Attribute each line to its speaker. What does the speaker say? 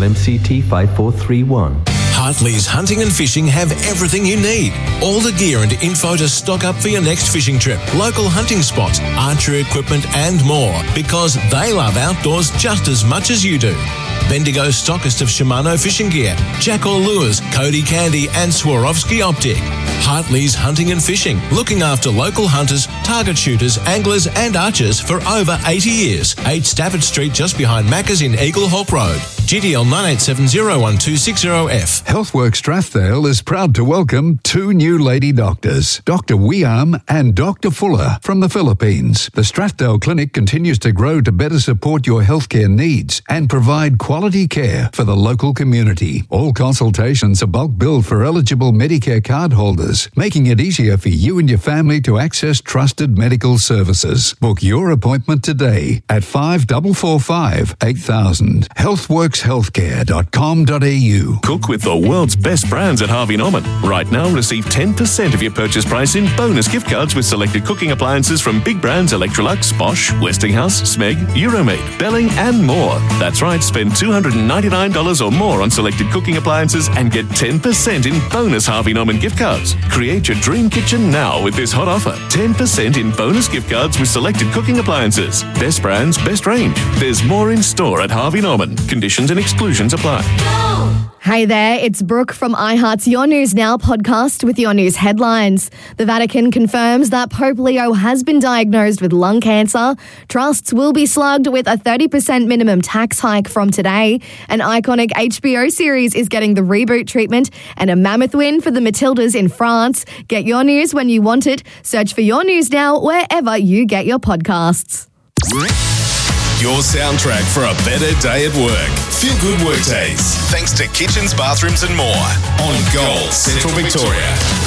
Speaker 1: LMCT 5431.
Speaker 2: Hartley's Hunting and Fishing have everything you need. All the gear and info to stock up for your next fishing trip. Local hunting spots, archery equipment and more. Because they love outdoors just as much as you do. Bendigo stockist of Shimano fishing gear, Jackal Lures, Cody Candy and Swarovski Optic. Hartley's Hunting and Fishing, looking after local hunters, target shooters, anglers and archers for over 80 years. 8 Stafford Street just behind Macca's in Eaglehawk Road. GDL 98701260F.
Speaker 3: Healthworks Strathdale is proud to welcome 2 new lady doctors, Dr. Wiam and Dr. Fuller from the Philippines. The Strathdale Clinic continues to grow to better support your healthcare needs and provide quality care for the local community. All consultations are bulk billed for eligible Medicare card holders, making it easier for you and your family to access trusted medical services. Book your appointment today at 5445 8000. healthworkshealthcare.com.au.
Speaker 4: Cook with the world's best brands at Harvey Norman. Right now, receive 10% of your purchase price in bonus gift cards with selected cooking appliances from big brands Electrolux, Bosch, Westinghouse, Smeg, Euromade, Belling and more. That's right, spend $299 or more on selected cooking appliances and get 10% in bonus Harvey Norman gift cards. Create your dream kitchen now with this hot offer. 10% in bonus gift cards with selected cooking appliances. Best brands, best range. There's more in store at Harvey Norman. Conditions and exclusions apply.
Speaker 5: Hey there, it's Brooke from iHeart's Your News Now podcast with your news headlines. The Vatican confirms that Pope Leo has been diagnosed with lung cancer. Trusts will be slugged with a 30% minimum tax hike from today. An iconic HBO series is getting the reboot treatment and a mammoth win for the Matildas in France. Get your news when you want it. Search for Your News Now wherever you get your podcasts.
Speaker 6: Your soundtrack for a better day at work. Feel good work days. Thanks to Kitchens, Bathrooms and More on Gold Central Victoria.